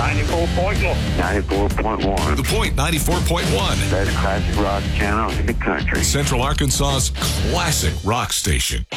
94.1. 94.1. The Point 94.1. Best classic rock channel in the country. Central Arkansas's classic rock station.